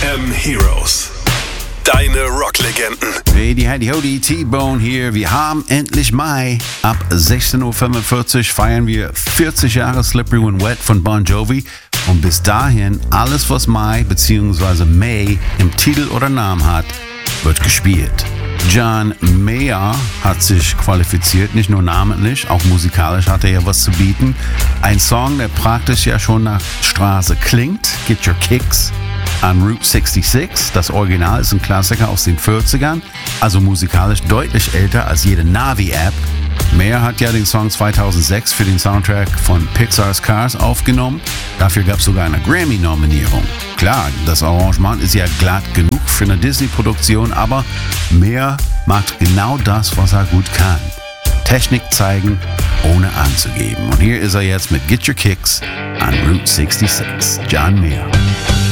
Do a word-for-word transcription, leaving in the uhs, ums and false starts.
M Heroes. Deine Rocklegenden. Hey, howdy, howdy, T-Bone hier. Wir haben endlich Mai. Ab sechzehn Uhr fünfundvierzig feiern wir vierzig Jahre Slippery When Wet von Bon Jovi. Und bis dahin, alles was Mai bzw. May im Titel oder Namen hat, wird gespielt. John Mayer hat sich qualifiziert, nicht nur namentlich, auch musikalisch hat er ja was zu bieten. Ein Song, der praktisch ja schon nach Straße klingt, Get Your Kicks an Route sechsundsechzig. Das Original ist ein Klassiker aus den vierzigern, also musikalisch deutlich älter als jede Navi-App. Mayer hat ja den Song zweitausendsechs für den Soundtrack von Pixar's Cars aufgenommen. Dafür gab es sogar eine Grammy-Nominierung. Klar, das Arrangement ist ja glatt genug für eine Disney-Produktion, aber Mayer macht genau das, was er gut kann. Technik zeigen, ohne anzugeben. Und hier ist er jetzt mit Get Your Kicks an Route sechsundsechzig. John Mayer.